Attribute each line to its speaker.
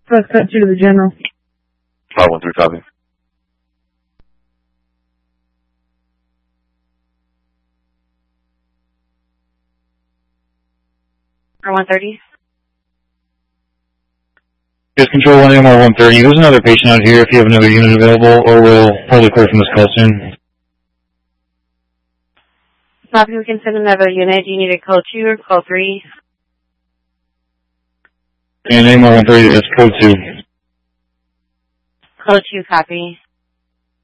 Speaker 1: Press cut 2 to the general.
Speaker 2: 513, copy.
Speaker 3: For 130.
Speaker 4: Yes, control 1 AMR 130. There's another patient out here if you have another unit available, or we'll probably clear from this call soon.
Speaker 3: Copy, we can send another unit. Do you need a code 2 or code 3?
Speaker 4: And AMR 130 is code 2.
Speaker 3: Code 2, copy.